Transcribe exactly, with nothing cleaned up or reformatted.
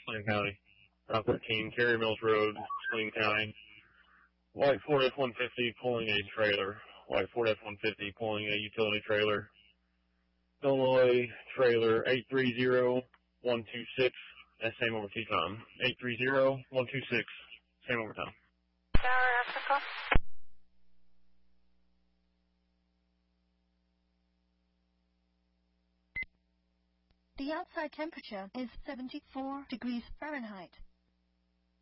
Sling County. Route thirteen, Cary Mills Road, Sling County. White Ford F one fifty pulling a trailer. White Ford F one fifty pulling a utility trailer. Illinois trailer eight three zero one two six. That's same over T-Tom. eight three zero one two six. Same over time. Tower Africa. The outside temperature is seventy-four degrees Fahrenheit.